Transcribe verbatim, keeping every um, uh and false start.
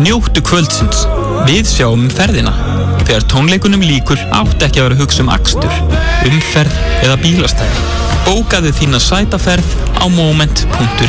Njóttu kvöldsins. Við sjáum um ferðina. Þegar tónleikunum lýkur átt ekki að vera að hugsa um akstur, umferð eða bílastæði. Bókaðu þína sætaferð á moment punktur